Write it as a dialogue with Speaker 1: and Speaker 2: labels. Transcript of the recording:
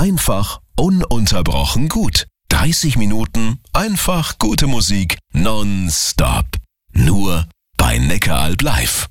Speaker 1: Einfach ununterbrochen gut. 30 Minuten einfach gute Musik nonstop. Nur bei Neckaralb live.